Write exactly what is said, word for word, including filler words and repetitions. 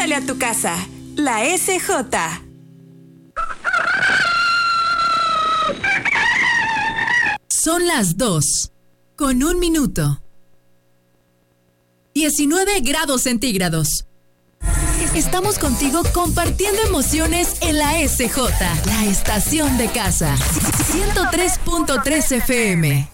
Pásale a tu casa. La S J. Son las dos, con un minuto. diecinueve grados centígrados. Estamos contigo compartiendo emociones en la S J, la estación de casa. ciento tres punto tres F M.